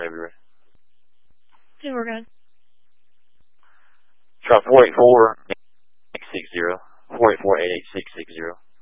whenever you're ready. Okay, we're good. Try 484-860. 484-88660.